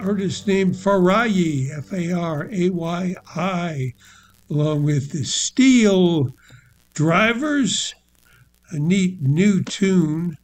artist named Farayi, Farayi, along with the Steel Drivers, a neat new tune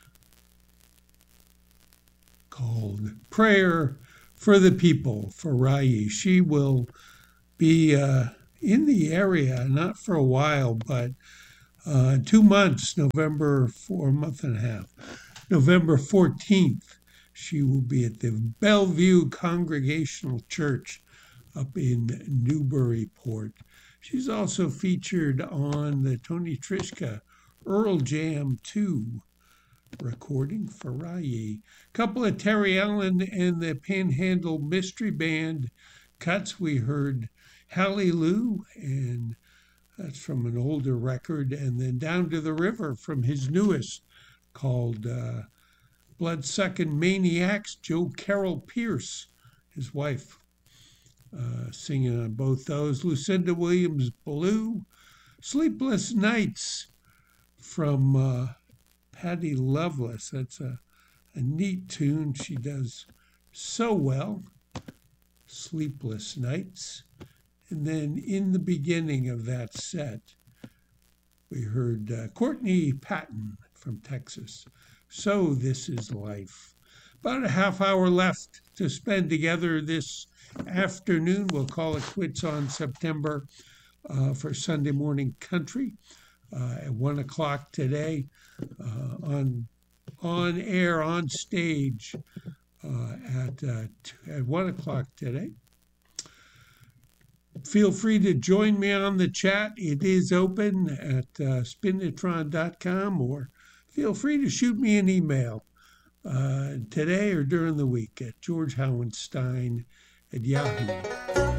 called Prayer for the People. Farayi, she will be in the area, not for a while, but 2 months, November, for a month and a half. November 14th, she will be at the Bellevue Congregational Church up in Newburyport. She's also featured on the Tony Trischka Earl Jam 2 recording, Farayi. Couple of Terry Allen and the Panhandle Mystery Band cuts. We heard Hallelujah, and that's from an older record, and then Down to the River from his newest, called Bloodsucking Maniacs. Joe Carroll Pierce, his wife, singing on both those. Lucinda Williams Blue, Sleepless Nights from Patty Loveless. That's a neat tune. She does so well. Sleepless Nights. And then in the beginning of that set, we heard Courtney Patton from Texas. So This Is Life. About a half hour left to spend together this afternoon. We'll call it quits on September for Sunday Morning Country at 1 o'clock today, on air, on stage at 1 o'clock today. Feel free to join me on the chat. It is open at spinitron.com, or feel free to shoot me an email today or during the week at georgehowenstein@yahoo.com.